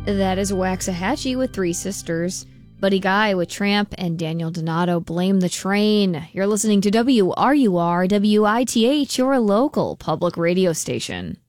That is Waxahachie with Three Sisters. Buddy Guy with Tramp and Daniel Donato, Blame the Train. You're listening to WRUR WITH, your local public radio station.